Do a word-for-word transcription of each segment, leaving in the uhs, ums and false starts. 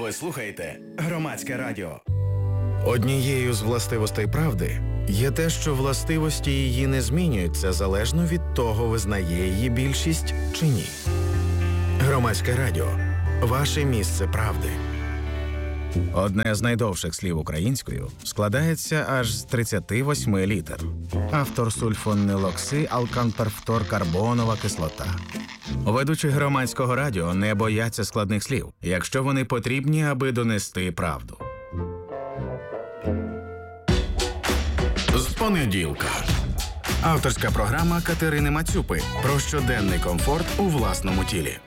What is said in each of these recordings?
Ви слухаєте Громадське радіо. Однією з властивостей правди є те, що властивості її не змінюються залежно від того, визнає її більшість чи ні. Громадське радіо. Ваше місце правди. Одне з найдовших слів українською складається аж з тридцяти восьми літер. Автор сульфонилокси алканперфторкарбонова кислота. Ведучі Громадського радіо не бояться складних слів, якщо вони потрібні, аби донести правду. З понеділка. Авторська програма Катерини Мацюпи про щоденний комфорт у власному тілі.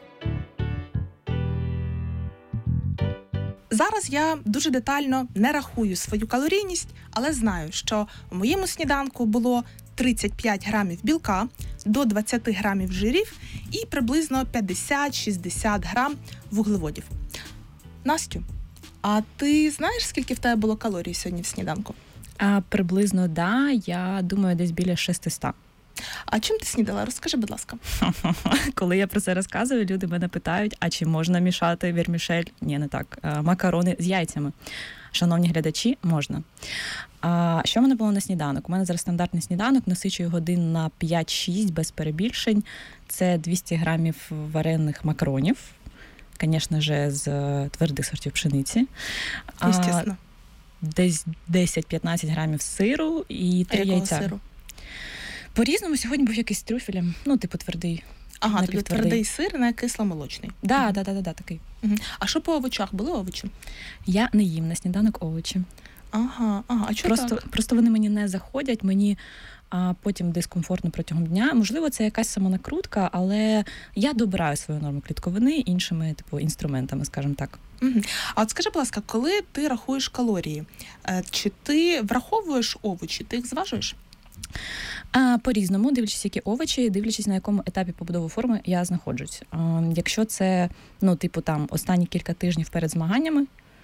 Зараз я дуже детально не рахую свою калорійність, але знаю, що в моєму сніданку було тридцять п'ять грамів білка, до двадцять грамів жирів і приблизно п'ятдесят-шістдесят грам вуглеводів. Настю, а ти знаєш, скільки в тебе було калорій сьогодні в сніданку? А, приблизно, да, я думаю, десь біля шістсот. А чим ти снідала? Розкажи, будь ласка. Коли я про це розказую, люди мене питають, а чи можна мішати вірмішель? Ні, не так. Макарони з яйцями. Шановні глядачі, можна. А що в мене було на сніданок? У мене зараз стандартний сніданок, насичую годин на п'ять-шість без перебільшень. Це двісті грамів варених макаронів, звісно ж, з твердих сортів пшениці. Естественно. Десь десять-п'ятнадцять грамів сиру і три яйця. Сиру? По-різному, сьогодні був якийсь з трюфелем, ну, типу твердий. Ага, тобі твердий сир, не кисломолочний. Да, угу. да, да, да, да, такий. Угу. А що по овочах? Були овочі? Я не їм на сніданок овочі. Ага, ага. А чого просто, так? Просто вони мені не заходять, мені а, потім дискомфортно протягом дня. Можливо, це якась самонакрутка, але я добираю свою норму клітковини іншими, типу, інструментами, скажімо так. Угу. А от скажи, будь ласка, коли ти рахуєш калорії, чи ти враховуєш овочі, ти їх зважуєш? А, по-різному, дивлячись, які овочі, дивлячись, на якому етапі побудови форми я знаходжусь. А, якщо це, ну, типу, там, останні кілька тижнів перед змаганнями,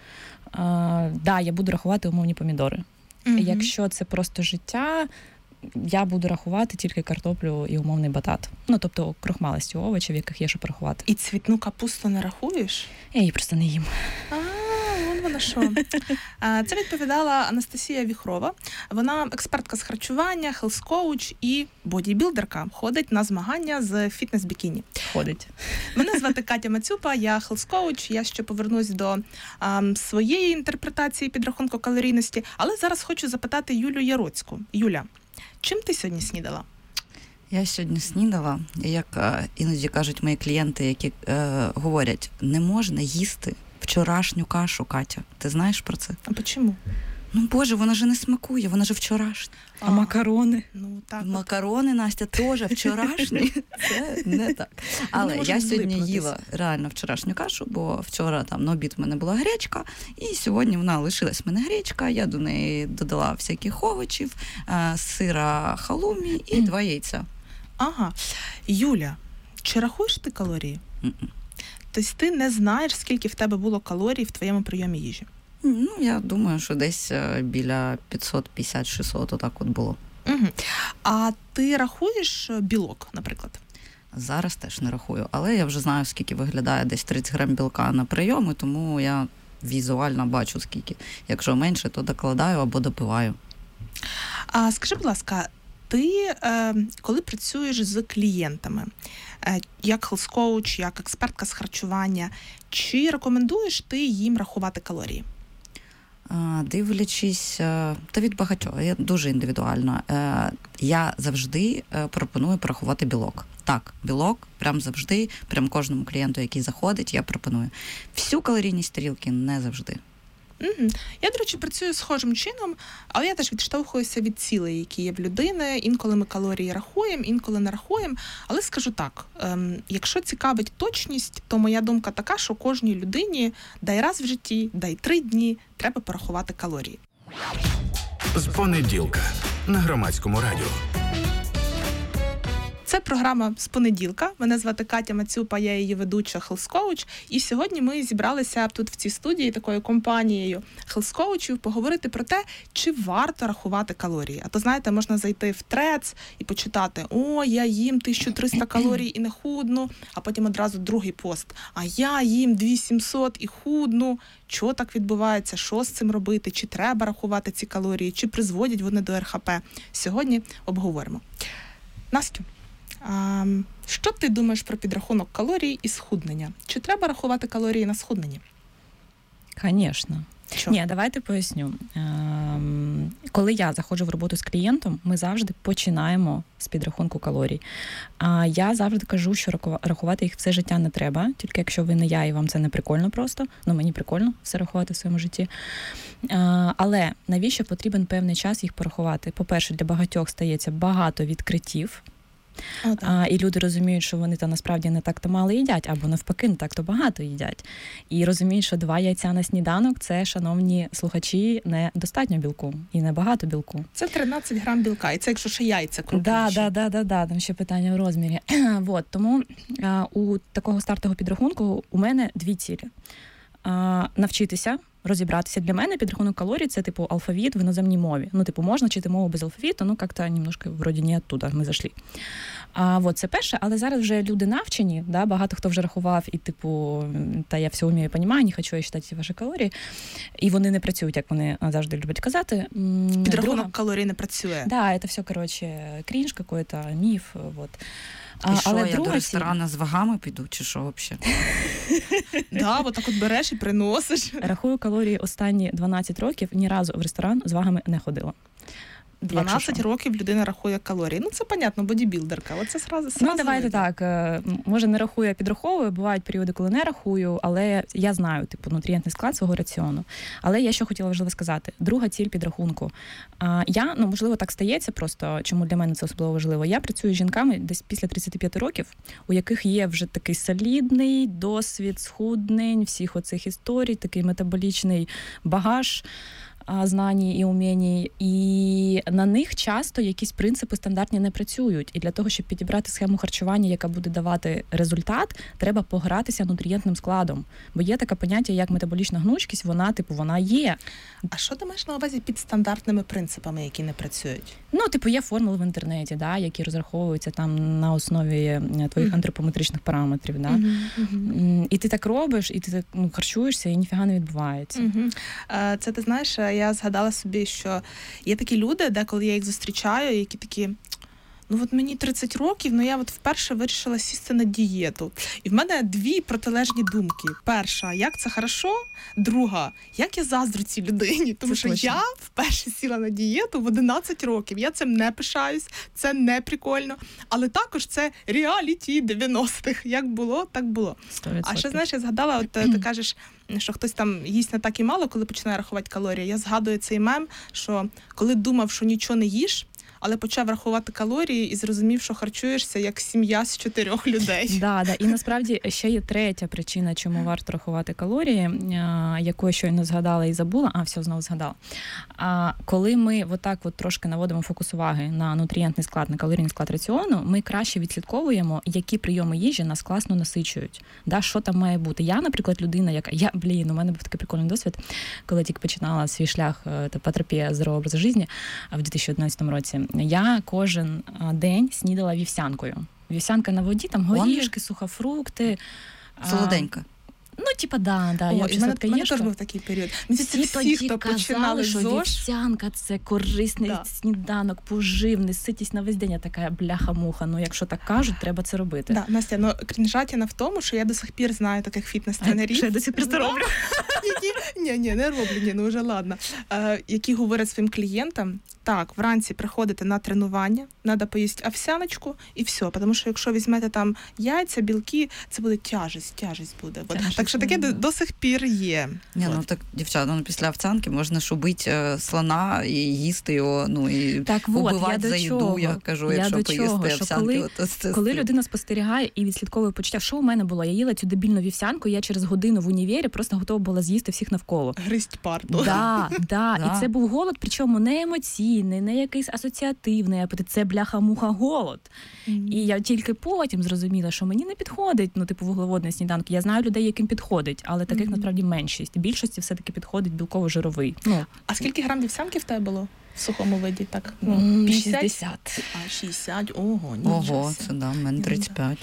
а, да, я буду рахувати умовні помідори. Угу. Якщо це просто життя, я буду рахувати тільки картоплю і умовний батат. Ну, тобто, крохмалисті овочів, яких є, що порахувати. І цвітну капусту не рахуєш? Я її просто не їм. А, вон вона що. Це відповідала Анастасія Віхрова. Вона експертка з харчування, хелс-коуч і бодібілдерка. Ходить на змагання з фітнес-бікіні. Ходить. Мене звати Катя Мацюпа, я хелс-коуч. Я ще повернусь до а, своєї інтерпретації підрахунку калорійності. Але зараз хочу запитати Юлю Яроцьку. Юля, чим ти сьогодні снідала? Я сьогодні снідала, як е, іноді кажуть мої клієнти, які е, говорять, не можна їсти вчорашню кашу, Катя. Ти знаєш про це? А чому? Ну, Боже, вона же не смакує, вона же вчорашня. А, а макарони? Ну, так. Макарони, Настя, теж вчорашні. Це не так. Але я сьогодні їла реально вчорашню кашу, бо вчора там на обід в мене була гречка, і сьогодні вона лишилась в мене гречка, я до неї додала всяких овочів, сира халумі і два яйця. Ага. Юля, чи рахуєш ти калорії? Mm-mm. Тобто ти не знаєш, скільки в тебе було калорій в твоєму прийомі їжі? Ну, я думаю, що десь біля п'ятсот п'ятдесят шістсот отак от було. Угу. А ти рахуєш білок, наприклад? Зараз теж не рахую, але я вже знаю, скільки виглядає десь тридцять грам білка на прийоми, тому я візуально бачу, скільки. Якщо менше, то докладаю або допиваю. А скажи, будь ласка, ти, е, коли працюєш з клієнтами, е, як хелс-коуч, як експертка з харчування, чи рекомендуєш ти їм рахувати калорії? Дивлячись, та від багатьох, я дуже індивідуально. Я завжди пропоную порахувати білок. Так, білок, прям завжди, прям кожному клієнту, який заходить, я пропоную. Всю калорійність тарілки не завжди. Угу. Я, до речі, працюю схожим чином, але я теж відштовхуюся від цілей, які є в людини. Інколи ми калорії рахуємо, інколи не рахуємо. Але скажу так, ем, якщо цікавить точність, то моя думка така, що кожній людині дай раз в житті, дай три дні, треба порахувати калорії. З понеділка на Громадському радіо. Це програма з понеділка. Мене звати Катя Мацюпа, я її ведуча Health Coach. І сьогодні ми зібралися тут в цій студії такою компанією Health Coachів поговорити про те, чи варто рахувати калорії. А то, знаєте, можна зайти в Threads і почитати: о, я їм тисяча триста калорій і не худну, а потім одразу другий пост: а я їм дві тисячі сімсот і худну. Що так відбувається? Що з цим робити? Чи треба рахувати ці калорії? Чи призводять вони до ер ха пе? Сьогодні обговоримо. Настю, а що ти думаєш про підрахунок калорій і схуднення? Чи треба рахувати калорії на схудненні? Звісно. Що? Ні, давайте поясню. Ем, коли я заходжу в роботу з клієнтом, ми завжди починаємо з підрахунку калорій. А я завжди кажу, що рахувати їх все життя не треба, тільки якщо ви не я і вам це не прикольно просто. Ну, мені прикольно все рахувати в своєму житті. А, але навіщо потрібен певний час їх порахувати? По-перше, для багатьох стається багато відкриттів. О, а, і люди розуміють, що вони то насправді не так-то мало їдять, або навпаки, не так-то багато їдять. І розуміють, що два яйця на сніданок – це, шановні слухачі, не достатньо білку і не багато білку. Це тринадцять грам білка, і це якщо ще яйця крупніші. Да, да, да, да, да, там ще питання в розмірі. Вот, тому а, у такого стартового підрахунку у мене дві цілі. А, навчитися розібратися. Для мене підрахунок калорій – це, типу, алфавіт в іноземній мові. Ну, типу, можна вчити мову без алфавіту, ну, як-то немножко, вроді, не оттуда ми зайшли. А, вот, це перше, але зараз вже люди навчені, да, багато хто вже рахував, і, типу, та я все вмію, розумію, не хочу я читати ваші калорії. І вони не працюють, як вони завжди люблять казати. Підрахунок Друга... калорій не працює. Да, це все, коротше, крінж какой-то, міф, вот. І а, що, але я друга до ресторану ціль... з вагами піду, чи що взагалі? Да, отак от береш і приносиш. Рахую калорії останні дванадцять років, ні разу в ресторан з вагами не ходила. дванадцять років людина рахує калорії. Ну, це, понятно, бодібілдерка, але це сразу, сразу Ну, давайте видно. так, може не рахую, а підраховую, бувають періоди, коли не рахую, але я знаю, типу, нутрієнтний склад свого раціону. Але я що хотіла важливо сказати. Друга ціль підрахунку. Я, ну, можливо, так стається просто, чому для мене це особливо важливо. Я працюю з жінками десь після тридцяти п'яти років, у яких є вже такий солідний досвід схуднень, всіх оцих історій, такий метаболічний багаж знань і умінь, і на них часто якісь принципи стандартні не працюють. І для того, щоб підібрати схему харчування, яка буде давати результат, треба погратися нутрієнтним складом. Бо є таке поняття, як метаболічна гнучкість, вона, типу, вона є. А що ти маєш на увазі під стандартними принципами, які не працюють? Ну, типу, є формули в інтернеті, да, які розраховуються там на основі твоїх mm-hmm. антропометричних параметрів. Да? Mm-hmm. Mm-hmm. І ти так робиш, і ти так, ну, харчуєшся, і ніфіга не відбувається. Mm-hmm. Це, ти знаєш, я згадала собі, що є такі люди, де коли я їх зустрічаю, які такі: ну от мені тридцять років, ну я от вперше вирішила сісти на дієту. І в мене дві протилежні думки. Перша, як це хорошо? Друга, як я заздрю цій людині. Тому це що точно. Я вперше сіла на дієту в одинадцять років. Я цим не пишаюсь, це не прикольно. Але також це реаліті дев'яностих. Як було, так було. сто відсотків. А ще, знаєш, я згадала, от ти кажеш, що хтось там їсть не так і мало, коли починає рахувати калорії. Я згадую цей мем, що коли думав, що нічого не їш, але почав рахувати калорії і зрозумів, що харчуєшся як сім'я з чотирьох людей. Да, да. І насправді ще є третя причина, чому варто рахувати калорії, яку я щойно згадала і забула, а все, знову згадала. А коли ми отак от трошки наводимо фокус уваги на нутрієнтний склад, на калорійний склад раціону, ми краще відслідковуємо, які прийоми їжі нас класно насичують. Да, що там має бути. Я, наприклад, людина, яка... Я, блін, у мене був такий прикольний досвід, коли тільки починала свій шлях по терапії здорового образу життя в дві тисячі одинадцятому році. Я кожен день снідала вівсянкою. Вівсянка на воді, там горішки, сухофрукти. Солоденька. Ну, типа, да, да. О, Я і в мене, в мене теж був такий період. Мені всі, всі, всі хто починали що ЗОЖ, вівсянка – це корисний да. сніданок, поживний, ситість на весь день. Я така бляха-муха. Ну, якщо так кажуть, треба це робити. Да, Настя, ну крінжатіна в тому, що я до сих пір знаю таких фітнес-тренерів. Що я до сих пір це роблю? Які, ні, ні, не роблю, ні, ну вже ладно. Е, які говорять своїм клієнтам: так, вранці приходите на тренування, треба поїсти овсяночку і все. Тому що якщо візьмете там яйця, білки, це буде тяжесть, тяжесть буде. Тяжесть, так що таке до, до сих пір є. Ні, От. ну так, дівчата, ну після овсянки можна шубити е, слона і їсти його, ну і так, вот, убивати я за до їду, чого? я кажу, Я якщо до поїсти чого? Що овсянки. коли, от, це, коли це, людина спостерігає і відслідковує почуття, що у мене було? Я їла цю дебільну вівсянку, і я через годину в універі просто готова була з'їсти всіх навколо. Гристь парту. Да, да, Да. і це був голод, причому не емоційний. емоційний, не якийсь асоціативний апетит, це бляха-муха голод. Mm-hmm. І я тільки потім зрозуміла, що мені не підходить, ну, типу, вуглеводний сніданок. Я знаю людей, яким підходить, але таких, mm-hmm. насправді, меншість. Більшості все-таки підходить білково-жировий. Ну. А скільки грам вівсянки в тебе було? В сухому виді, так? Ну, п'ятдесят. шістдесят. А, шістдесят, ого, нічого. Ого, це да, в мене тридцять п'ять.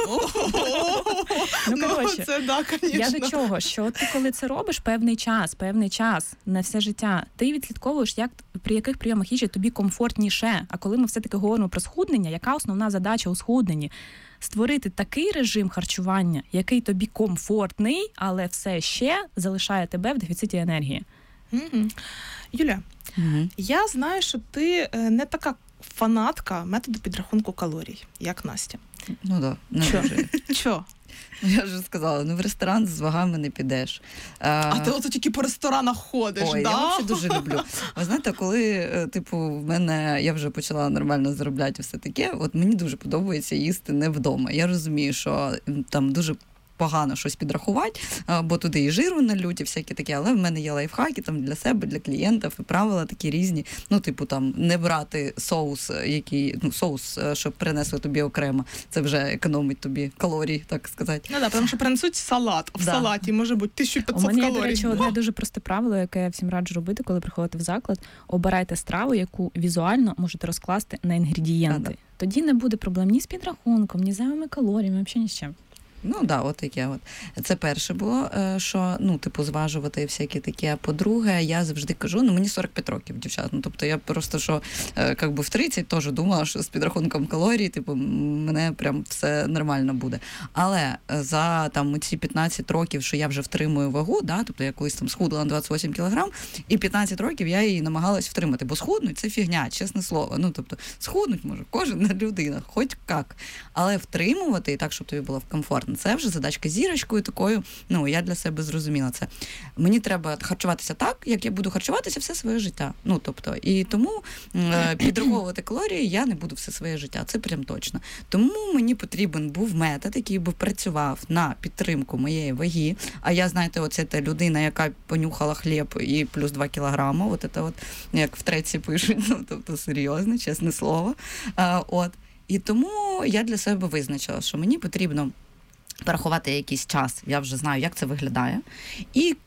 Ну, коротше, це да, конечно. Я до чого? Що ти, коли це робиш певний час, певний час на все життя, ти відслідковуєш, як, при яких прийомах їжі тобі комфортніше. А коли ми все-таки говоримо про схуднення, яка основна задача у схудненні? Створити такий режим харчування, який тобі комфортний, але все ще залишає тебе в дефіциті енергії. Mm-hmm. Юля, Угу. я знаю, що ти не така фанатка методу підрахунку калорій, як Настя. Ну так, да, не Чо? дуже. Чо? Я вже сказала, ну в ресторан з вагами не підеш. А, а ти ото тільки по ресторанах ходиш, Ой, да? Я взагалі дуже люблю. Ви знаєте, коли, типу, в мене, я вже почала нормально заробляти все таке, от мені дуже подобається їсти не вдома. Я розумію, що там дуже погано щось підрахувати, бо туди і жиру налють, і всякі такі, але в мене є лайфхаки там для себе, для клієнтів, і правила такі різні. Ну, типу, там, не брати соус, який, ну, соус, щоб принесли тобі окремо, це вже економить тобі калорій, так сказати. Ну, да, тому що принесуть салат, в да. салаті може бути тисяча п'ятсот калорій. У мене є, калорій. до речі, одне дуже просте правило, яке я всім раджу робити, коли приходите в заклад. Обирайте страву, яку візуально можете розкласти на інгредієнти. Да-да. Тоді не буде проблем ні з підрахунком, ні з зайвими калоріями, взагалі ні з чим. Ну, так, да, от таке от. Це перше було, що, ну, типу, зважувати всякі такі. А по-друге, я завжди кажу, ну, мені сорок п'ять років, дівчат. Ну, тобто я просто, що, як би в тридцять теж думала, що з підрахунком калорій, типу, мене прям все нормально буде. Але за, там, ці п'ятнадцять років, що я вже втримую вагу, да, тобто я колись там схудла на двадцять вісім кілограм, і п'ятнадцять років я її намагалась втримати, бо схуднуть – це фігня, чесне слово. Ну, тобто, схуднуть може кожна людина, хоч як. Але втримувати і так, щоб тобі було комфортно, це вже задачка зірочкою такою, ну, я для себе зрозуміла це. Мені треба харчуватися так, як я буду харчуватися все своє життя. Ну, тобто, і тому е, підраховувати калорії я не буду все своє життя, це прям точно. Тому мені потрібен був метод, який би працював на підтримку моєї ваги, а я, знаєте, оце та людина, яка понюхала хліб і плюс два кілограми, от це от, як в треці пишуть, ну, тобто, серйозно, чесне слово. Е, от. І тому я для себе визначила, що мені потрібно порахувати якийсь час, я вже знаю, як це виглядає, і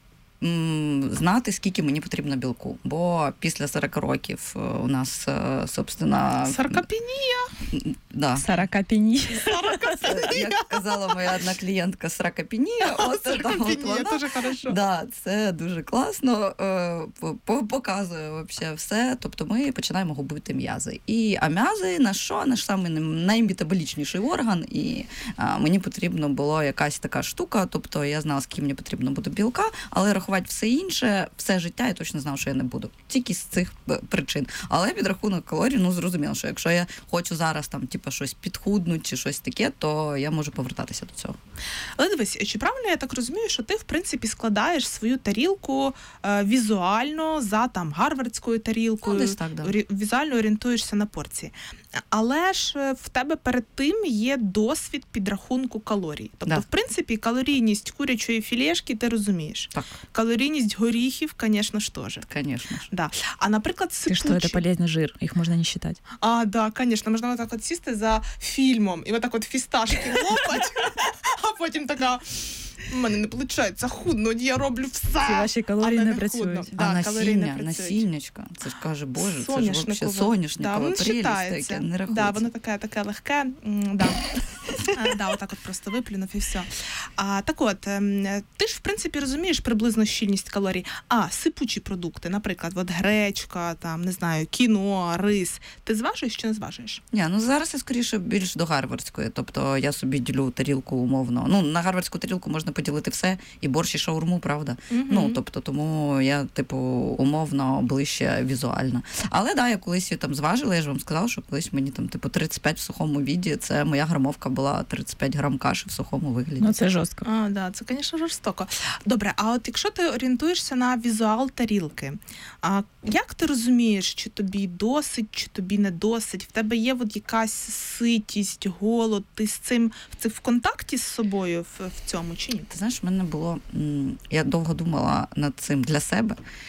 м, знати, скільки мені потрібно білку. Бо після сорок років у нас, собственно... Саркопенія. Да. Саракапіні. Як казала моя одна клієнтка, саракопенія. Саркопенія, дуже хорошо. Да, це дуже класно, показує вообще все. Тобто ми починаємо губити м'язи. І, а м'язи на що? Наш самий найметаболічніший орган. І а, мені потрібно було якась така штука, тобто я знала, скільки мені потрібно буде білка, але рахувати все інше, все життя я точно знала, що я не буду. Тільки з цих причин. Але підрахунок калорій, ну, зрозуміло, що якщо я хочу зараз там, типу, щось підхуднути чи щось таке, то я можу повертатися до цього. Але дивись, чи правильно я так розумію, що ти, в принципі, складаєш свою тарілку е, візуально за там гарвардською тарілкою, ну, десь так, да. рі, візуально орієнтуєшся на порції. Але ж в тебе перед тим є досвід підрахунку калорій. Тобто, да. в принципі, калорійність курячої філешки ти розумієш. Так. Калорійність горіхів, звісно ж, теж. Конечно ж. Да. А, наприклад, сипучі... Ты что, это полезный жир, их можно не считать. А, да, конечно, можна отак от сісти за фільмом і отак от фісташки лопать, а потім така, в мене не виходить худнуть, я роблю все. Ці ваші калорії але не працюють. худно. А Да, калорії не насіння, працюють. насіннячка, це ж каже, боже, це ж взагалі соняшникова да, воно прелість, считається. таке, не рахується. Да, воно таке, таке легке, м, да. А, да, отак от просто виплюнув і все. А, так от, ем, ти ж, в принципі, розумієш приблизно щільність калорій. А, сипучі продукти, наприклад, от гречка, там, не знаю, кіно, рис. Ти зважуєш чи не зважуєш? Ні, ну зараз я скоріше більш до гарвардської, тобто я собі ділю тарілку умовно. Ну, на гарвардську тарілку можна поділити все, і борщ, і шаурму, правда? Угу. Ну, тобто, тому я, типу, умовно ближче візуально. Але, да, я колись її там зважила, я ж вам сказала, що колись мені там, типу, тридцять п'ять в сухому віді, це моя грамовка була тридцять п'ять грам каші в сухому вигляді. Ну, це жорстко. А, да, це, звісно, жорстоко. Добре, а от якщо ти орієнтуєшся на візуал тарілки, а як ти розумієш, чи тобі досить, чи тобі не досить? В тебе є от якась ситість, голод, ти з цим в, в контакті з собою в, в цьому, чи ні? Ти знаєш, в мене було, я довго думала над цим для себе.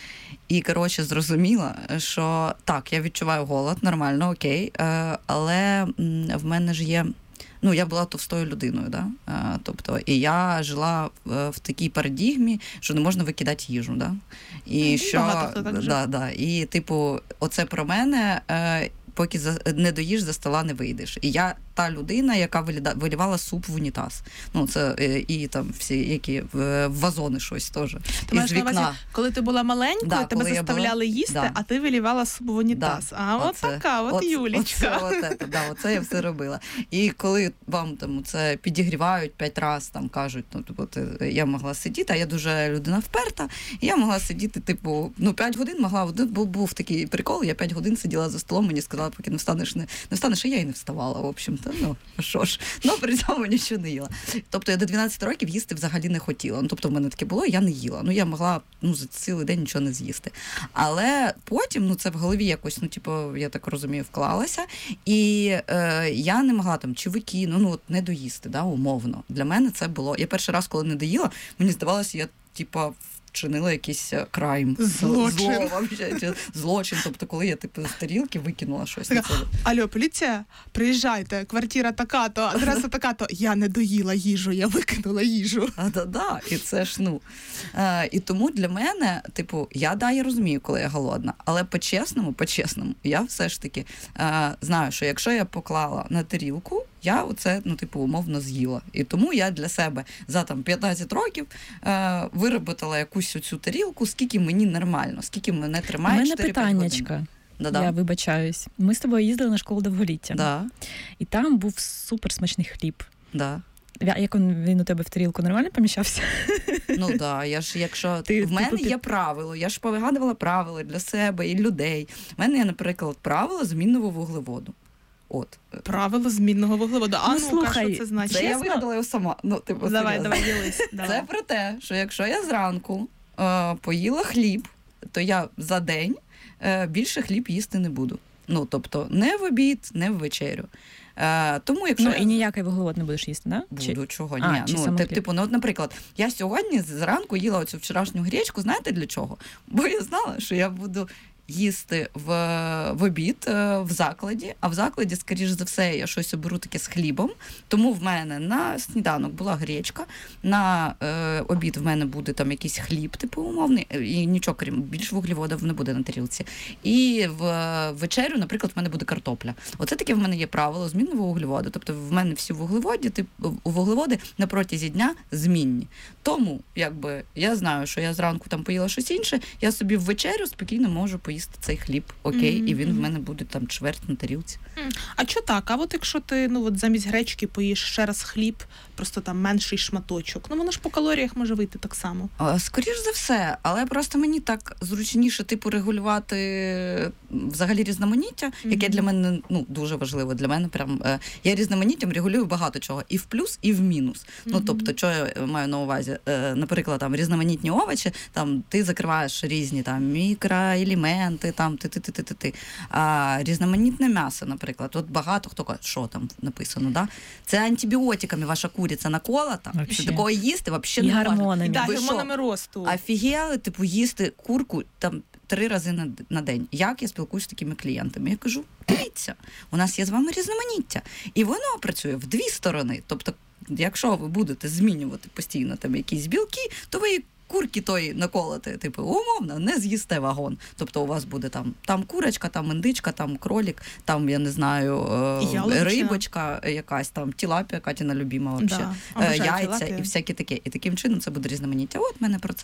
І, коротше, зрозуміла, що так, я відчуваю голод, нормально, окей, е, але м, в мене ж є... Ну, я була товстою людиною, да? А, тобто, і я жила в, в такій парадігмі, що не можна викидати їжу, да? І Mm, що, багато хто так да, да, і, типу, оце про мене, е, поки за, не доїш, за стола не вийдеш. І я та людина, яка виліда, вилівала суп в унітаз. Ну, це е, і там всі, які в, в вазони щось теж. Ти маєш на увазі, коли ти була маленькою, Да, тебе коли я заставляли була- їсти, да. а ти вилівала суп в унітаз. Да, А от оце- така, от оце- Юлічка. Оце, оце, да, оце я все робила. І коли вам там це підігрівають п'ять разів, там кажуть, ну, типу, ти, я могла сидіти, а я дуже людина вперта, і я могла сидіти, типу, ну, п'ять годин могла, був, був такий прикол, я п'ять годин сиділа за столом, мені сказали, поки не встанеш, не, не встанеш, а я і не вставала, в общем-то, ну, що ж, ну, при цьому нічого не їла. Тобто я до дванадцяти років їсти взагалі не хотіла. Ну, тобто в мене таке було, я не їла. Ну, я могла, ну, за цілий день нічого не з'їсти. Але потім, ну, це в голові якось, ну, типу, я так розумію, вклалася, і е, я не могла там чи викину, ну, от не доїсти, да, умовно. Для мене це було, я перший раз, коли не доїла, мені здавалося, я, типу, вчинила якийсь крайм. Злочин. Зло, вообще, чи злочин. Тобто, коли я, типу, з тарілки викинула щось. Така, на це. алло, поліція, приїжджайте, квартира така-то, адреса така-то. Я не доїла їжу, я викинула їжу. А, да, да, і це ж, ну. Е, і тому для мене, типу, я, да, я розумію, коли я голодна, але по-чесному, по-чесному, я все ж таки е, знаю, що якщо я поклала на тарілку, я оце, ну, типу, умовно з'їла. І тому я для себе за там п'ятнадцять років е, вироботала якусь оцю тарілку, скільки мені нормально, скільки мене У тримає мене чотири п'ять годин. питаннячка. Да-да. Я вибачаюсь. Ми з тобою їздили на школу довголіття. Да, І там був суперсмачний хліб. да. Я- Як він, він у тебе в тарілку нормально поміщався? Ну да, я ж якщо Ти, в мене типу, є під- правило, я ж повигадувала правила для себе і людей. В мене є, наприклад, правило змінного вуглеводу. От. Правило змінного вуглеводу. А Ну, ну-ка, слухай, що це значить? Це я Чесно? вигадала його сама. Ну, типу, Давай, серйозно. давай, ділись. Це Давай. про те, що якщо я зранку е, поїла хліб, то я за день е, більше хліб їсти не буду. Ну, тобто, не в обід, не в вечерю. Е, тому, якщо Ну я... і ніякий вуглевод не будеш їсти, да? Чи- Буду, чого ні. А, чи ну, саме ти- хліб? типу, ну, от, наприклад, я сьогодні зранку їла оцю вчорашню гречку, знаєте для чого? Бо я знала, що я буду їсти в, в обід е, в закладі, а в закладі, скоріш за все, я щось оберу таке з хлібом. Тому в мене на сніданок була гречка, на е, обід в мене буде там якийсь хліб, типу умовний, і нічого, крім більш вуглеводів не буде на тарілці. І в вечерю, наприклад, в мене буде картопля. Оце таке в мене є правило змінного вуглеводу. Тобто в мене всі вуглеводи, типу, вуглеводи на протязі дня змінні. Тому, якби, я знаю, що я зранку там поїла щось інше, я собі в вечерю спокійно можу поїсти цей хліб, окей, Мгм, і він в мгм. мене буде там чверть на тарілці. А що так? А от якщо ти ну от замість гречки поїш ще раз хліб, просто там менший шматочок, ну воно ж по калоріях може вийти так само. А, скоріш за все, але просто мені так зручніше, типу, регулювати взагалі різноманіття, яке Мгм. для мене, ну, дуже важливо. Для мене прям, е, я різноманіттям регулюю багато чого. І в плюс, і в мінус. Ну, Мгм. тобто, що я маю на увазі? Е, наприклад, там, різноманітні овочі, там, ти закриваєш різні там мікроелементи, там, ти-ти-ти-ти-ти. А різноманітне м'ясо, наприклад. От багато хто каже, що там написано, да? Це антибіотиками ваша куриця наколота. Вообще. Що такого їсти взагалі І не можна. гормонами. І да, Ви що? гормонами росту. Офігели, типу, їсти курку там три рази на, на день. Як я спілкуюся з такими клієнтами? Я кажу, дивіться, у нас є з вами різноманіття. І воно працює в дві сторони. Тобто, якщо ви будете змінювати постійно там якісь білки, то ви і курки тої наколоти, типу, умовно, не з'їсте вагон. Тобто у вас буде там, там курочка, там індичка, там кролік, там, я не знаю, е, Яловичина. рибочка якась, там тілапія, Катіна любима вообще. Да, Е, обожаю яйця тілапію. і всяке таке. І таким чином це буде різноманіття. От в мене про це.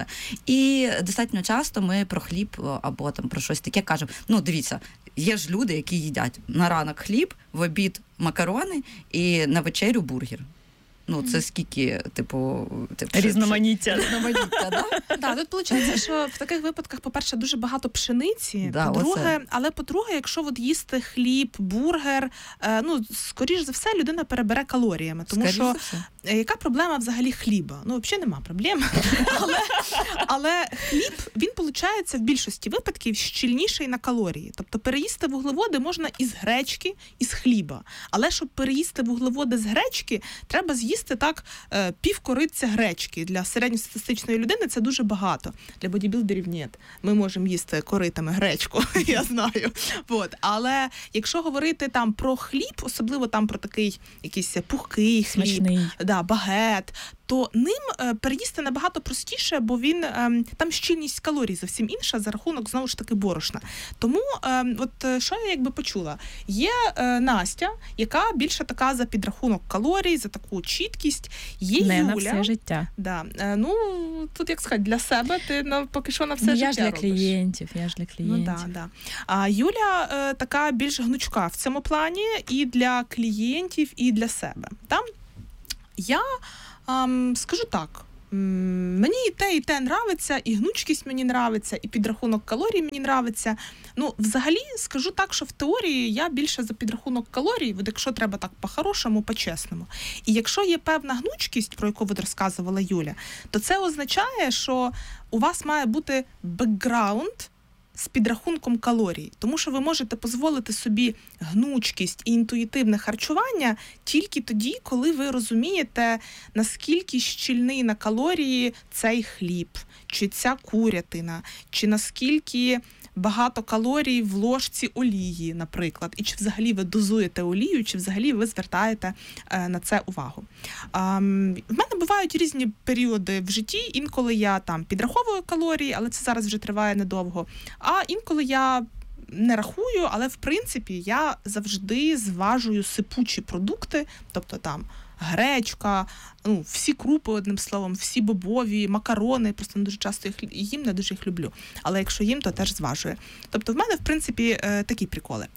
І достатньо часто ми про хліб або там про щось таке кажемо. Ну, дивіться, є ж люди, які їдять на ранок хліб, в обід макарони і на вечерю бургер. Ну, це скільки, типу, типу Різноманіття. різноманіття, да? Так, тут виходить, що в таких випадках, по-перше, дуже багато пшениці. Да, по-друге, оце. але по-друге, якщо от їсти хліб, бургер, е, ну, скоріш за все, людина перебере калоріями. Тому Скоріше що за все. яка проблема взагалі хліба? Ну, взагалі нема проблем. але, але хліб, він, виходить, в більшості випадків щільніший на калорії. Тобто переїсти вуглеводи можна із гречки, із хліба. Але щоб переїсти вуглеводи з гречки, треба з'їсти так пів кориця гречки. Для середньостатистичної людини це дуже багато. Для бодібілдерів ні. Ми можемо їсти коритами гречку, я знаю. От. Але якщо говорити там про хліб, особливо там про такий якийсь пухкий хліб, смачний, да, багет, то ним е, переїсти набагато простіше, бо він е, там щільність калорій зовсім інша за рахунок, знову ж таки, борошна. Тому е, от що я якби почула? Є е, Настя, яка більше така за підрахунок калорій, за таку чіткість. Є не Юля. на все життя. Да. Е, ну, тут, як сказати, для себе ти на, поки що на все ну, життя я ж для робиш. клієнтів, я ж для клієнтів. Ну, да, да. А Юля е, така більш гнучка в цьому плані і для клієнтів, і для себе. Там я ем, скажу так, м, мені і те, і те нравиться, і гнучкість мені нравиться, і підрахунок калорій мені нравиться. Ну, взагалі, скажу так, що в теорії я більше за підрахунок калорій, от якщо треба так по-хорошому, по-чесному. І якщо є певна гнучкість, про яку ви розказувала Юля, то це означає, що у вас має бути бекграунд з підрахунком калорій. Тому що ви можете дозволити собі гнучкість і інтуїтивне харчування тільки тоді, коли ви розумієте, наскільки щільний на калорії цей хліб, чи ця курятина, чи наскільки багато калорій в ложці олії, наприклад, і чи взагалі ви дозуєте олію, чи взагалі ви звертаєте е, на це увагу. А, в мене бувають різні періоди в житті, інколи я там підраховую калорії, але це зараз вже триває недовго, а інколи я не рахую, але в принципі я завжди зважую сипучі продукти, тобто там гречка, ну, всі крупи, одним словом, всі бобові, макарони, просто не дуже часто їх їм, не дуже їх люблю. Але якщо їм, то теж зважую. Тобто в мене, в принципі, такі приколи.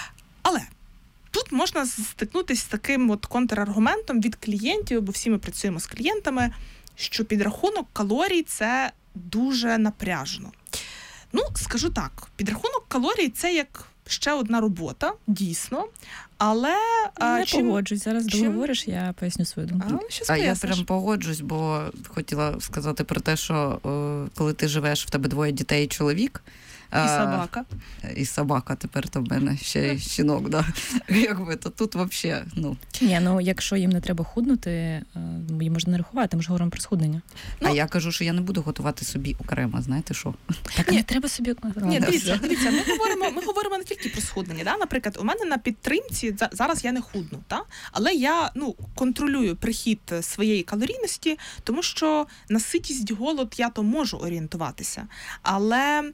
Але тут можна стикнутися з таким от контраргументом від клієнтів, бо всі ми працюємо з клієнтами, що підрахунок калорій – це дуже напряжно. Ну, скажу так, підрахунок калорій – це як ще одна робота, дійсно, але... Не чим... погоджусь, зараз чим... договориш, я поясню свою думку. А, а я прям погоджусь, бо хотіла сказати про те, що о, коли ти живеш, в тебе двоє дітей і чоловік, і собака. І собака тепер то в мене ще й щінок, да. Якби, то тут взагалі, ну. Ні, ну якщо їм не треба худнути, їм можна не рахувати, ми ж говоримо про схуднення. Ну, а я кажу, що я не буду готувати собі окремо, знаєте що? Так ні, не треба собі... Ні, дивіться, дивіться, ми говоримо, ми говоримо не тільки про схуднення, да? Наприклад, у мене на підтримці, зараз я не худну, да? Але я, ну, контролюю прихід своєї калорійності, тому що на ситість, голод я то можу орієнтуватися, але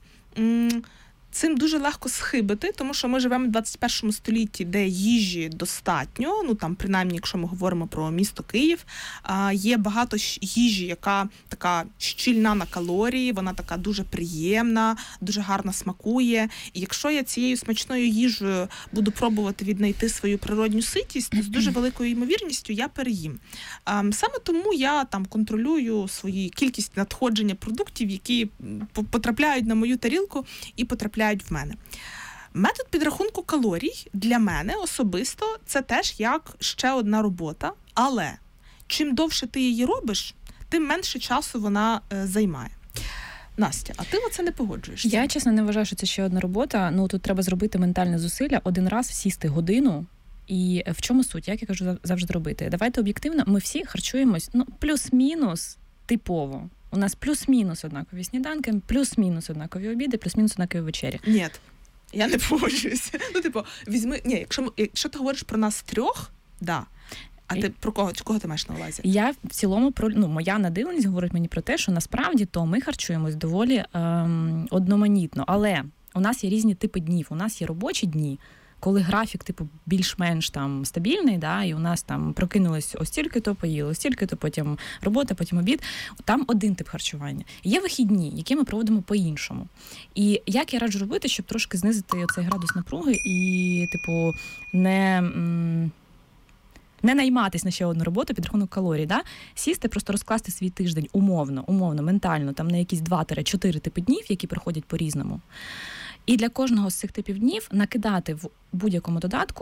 цим дуже легко схибити, тому що ми живемо в двадцять першому столітті, де їжі достатньо, ну там принаймні, якщо ми говоримо про місто Київ, є багато їжі, яка така щільна на калорії, вона така дуже приємна, дуже гарно смакує. І якщо я цією смачною їжею буду пробувати віднайти свою природню ситість, то з дуже великою ймовірністю я переїм. Саме тому я там контролюю свою кількість надходження продуктів, які потрапляють на мою тарілку і потрапляють в мене. Метод підрахунку калорій для мене особисто це теж як ще одна робота, але чим довше ти її робиш, тим менше часу вона е, займає. Настя, а ти оце не погоджуєшся? Я, чесно, не вважаю, що це ще одна робота. Ну, тут треба зробити ментальне зусилля, один раз сісти годину. І в чому суть? Як я кажу завжди робити? Давайте об'єктивно, ми всі харчуємось, ну, плюс-мінус типово. У нас плюс-мінус однакові сніданки, плюс-мінус однакові обіди, плюс-мінус однакові вечері. Ні, я не погоджуюся. Ну, типу, візьми, ні, якщо, якщо ти говориш про нас трьох, да. А ти про кого, кого ти маєш на увазі? Я в цілому, про, ну, моя надивленість говорить мені про те, що насправді то ми харчуємось доволі ем, одноманітно. Але у нас є різні типи днів. У нас є робочі дні, коли графік, типу, більш-менш там стабільний, да, і у нас там прокинулось ось стільки-то, поїли, ось стільки-то, потім робота, потім обід. Там один тип харчування. Є вихідні, які ми проводимо по-іншому. І як я раджу робити, щоб трошки знизити оцей градус напруги і, типу, не... М- Не найматись на ще одну роботу під рахунок калорій, да? Сісти, просто розкласти свій тиждень умовно, умовно, ментально, там на якісь два-чотири типи днів, які проходять по-різному. І для кожного з цих типів днів накидати в будь-якому додатку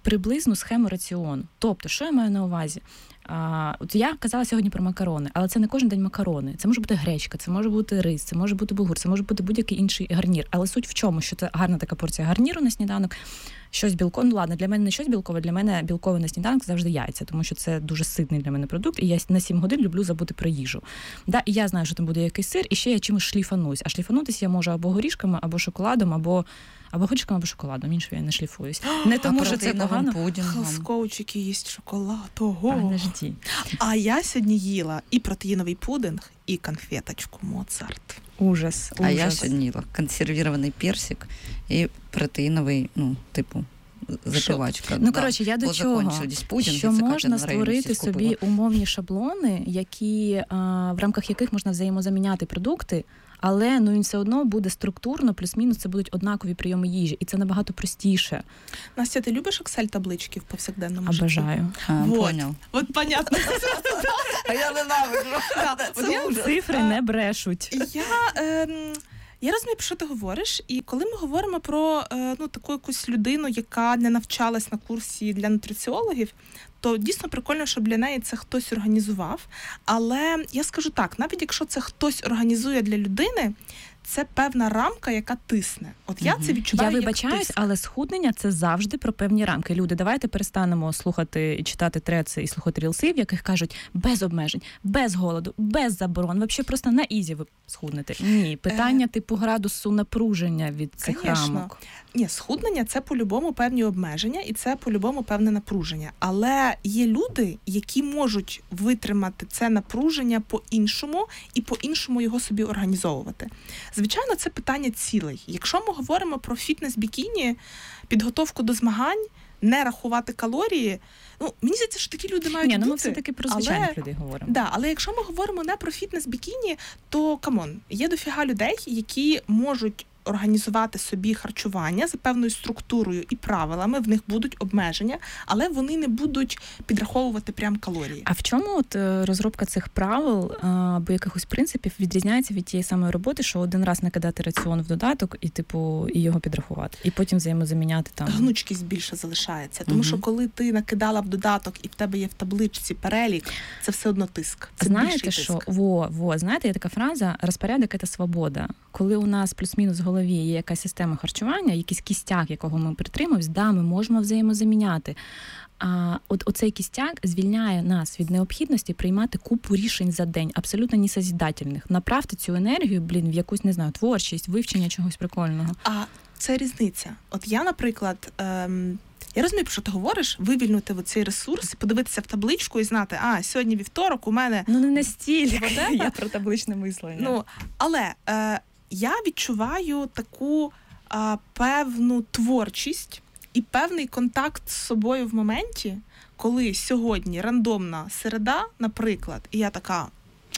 приблизну схему раціону. Тобто, що я маю на увазі? А, от я казала сьогодні про макарони, але це не кожен день макарони. Це може бути гречка, це може бути рис, це може бути булгур, це може бути будь-який інший гарнір. Але суть в чому, що це гарна така порція гарніру на сніданок, щось білкове. Ну ладно, для мене не щось білкове, для мене білкове на сніданок завжди яйця, тому що це дуже ситний для мене продукт, і я на сім годин люблю забути про їжу. Да, і я знаю, що там буде якийсь сир, і ще я чимось шліфанусь. А шліфанутися я можу або горішками, або шоколадом, або або горішками, або шоколадом. Іншого я не шліфуюсь. Не тому, що це погано. Хелскоучики їсть шоколад. Ого. Подожди. А я сьогодні їла і протеїновий пудинг, і конфеточку Моцарт. Ужас. А ужас. я сьогодні їла консервірований персик і протеїновий, ну, типу, запивачка. Ну, да. коротше, я до Бо чого? закінчились пудінги, Що це Катя можна на районі створити всіх купила. собі умовні шаблони, які, а, в рамках яких можна взаємозаміняти продукти, але ну він все одно буде структурно, плюс-мінус це будуть однакові прийоми їжі, і це набагато простіше. Настя, ти любиш Excel-таблички в повсякденному житті? Обожаю. А, Вот. поняв. От понятно. А я ненавиджу. От я- Цифри не брешуть. Я, ем, я розумію, про що ти говориш, і коли ми говоримо про е, ну, таку якусь людину, яка не навчалась на курсі для нутриціологів, то дійсно прикольно, щоб для неї це хтось організував. Але я скажу так, навіть якщо це хтось організує для людини, це певна рамка, яка тисне. От я Мгм. це відчуваю. Я як вибачаюсь, тиск. але схуднення це завжди про певні рамки. Люди, давайте перестанемо слухати і читати треці і слухати рілси, в яких кажуть без обмежень, без голоду, без заборон. Взагалі просто на ізі ви схуднете. Ні, питання типу градусу напруження від цих Конечно. рамок. Ні, схуднення це по-любому певні обмеження, і це по-любому певне напруження. Але є люди, які можуть витримати це напруження по-іншому і по-іншому його собі організовувати. Звичайно, це питання цілей. Якщо ми говоримо про фітнес-бікіні, підготовку до змагань, не рахувати калорії, ну, мені здається, що такі люди мають Ні, ну бути. ми все-таки про але- звичайних людей говоримо. Да, але якщо ми говоримо не про фітнес-бікіні, то камон, є дофіга людей, які можуть організувати собі харчування за певною структурою і правилами, в них будуть обмеження, але вони не будуть підраховувати прям калорії. А в чому от е, розробка цих правил а, або якихось принципів відрізняється від тієї самої роботи, що один раз накидати раціон в додаток і типу і його підрахувати, і потім взаємозаміняти там. Гнучкість більше залишається, тому Мгм. що коли ти накидала в додаток і в тебе є в табличці перелік, це все одно тиск. Це Знаєте, більший що тиск. во, во, знаєте, є така фраза «розпорядок – це свобода». Коли у нас плюс-мінус в голові є якась система харчування, якийсь кістяк, якого ми притримуємось, да, ми можемо взаємозаміняти. А от оцей кістяк звільняє нас від необхідності приймати купу рішень за день, абсолютно несозідательних. Направте цю енергію, блін, в якусь, не знаю, творчість, вивчення чогось прикольного. А це різниця. От я, наприклад, ем, я розумію, про що ти говориш, вивільнити цей ресурс, подивитися в табличку і знати, а, сьогодні вівторок, у мене... Ну, не настільки. Вот это? Я про табличне мислення. Ну, але е, я відчуваю таку е, певну творчість і певний контакт з собою в моменті, коли сьогодні рандомна середа, наприклад, і я така,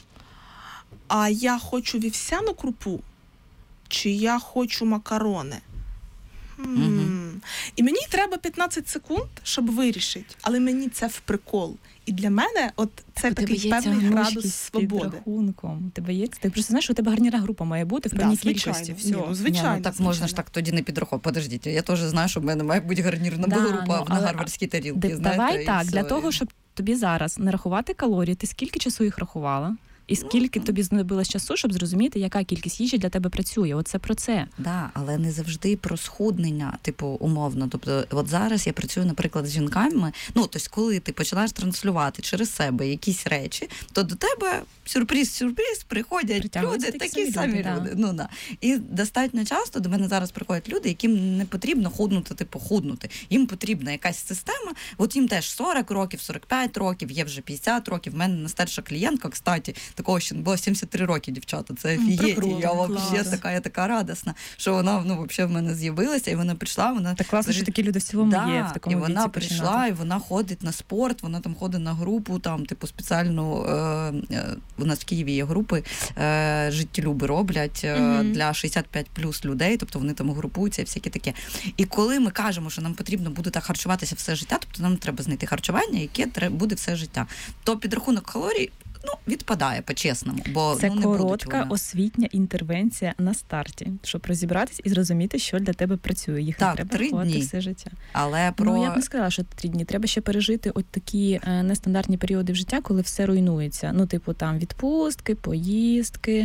а я хочу вівсяну крупу, чи я хочу макарони? М. Мгм. І мені треба п'ятнадцять секунд, щоб вирішити, але мені це в прикол. І для мене от це У тебе такий є ця певний градус гнучкість з свободи. підрахунком. У тебе є це? Ти просто знаєш, що у тебе гарніра група має бути в Да, певній звичайно. кількості. Ні, Все. ну, звичайно. Ні, ну, так можна ж звичайно. так тоді не підраховувати. Подождіть, я теж знаю, що в мене має бути гарнірна Да, група ну, на але- гарвардській тарілці. Д- знаєте, Давай і так, все. для того, щоб тобі зараз не рахувати калорії, ти скільки часу їх рахувала? І скільки тобі знадобилось часу, щоб зрозуміти, яка кількість їжі для тебе працює? Оце про це. Да, але не завжди про схуднення, типу, умовно. Тобто, от зараз я працюю, наприклад, з жінками. Ну, тобто, коли ти починаєш транслювати через себе якісь речі, то до тебе сюрприз-сюрприз приходять Притягуються люди, такі такі самі самі люди, люди. да. Ну, да. І достатньо часто до мене зараз приходять люди, яким не потрібно худнути, типу, худнути. Їм потрібна якась система. От їм теж сорок років, сорок п'ять років, є вже п'ятдесят років. В мене найстарша клієнтка, кстати, такого ще не було сімдесят три роки, дівчата. Це офігеть. прикольно, Я клас. взагалі така, я така радісна, що вона ну, взагалі в мене з'явилася, і вона прийшла, вона Так класно, що Говорить, такі люди в цілому да, є в такому і вона віці прийшла, починати. і вона ходить на спорт, вона там ходить на групу, там, типу, спеціальну, е, е, у нас в Києві є групи, е, життєлюби роблять е, Мгм. для шістдесят п'ять плюс людей, тобто вони там групуються і всяке таке. І коли ми кажемо, що нам потрібно буде так харчуватися все життя, тобто нам треба знайти харчування, яке тре- буде все життя, то підрахунок калорій ну, відпадає по-чесному, бо це ну, не будуть коротка вони. освітня інтервенція на старті, щоб розібратись і зрозуміти, що для тебе працює. Їх Так, не треба три рахувати дні. все життя. Але про... Ну, я б не сказала, що три дні. Треба ще пережити от такі е, нестандартні періоди в життя, коли все руйнується. Ну, типу, там відпустки, поїздки,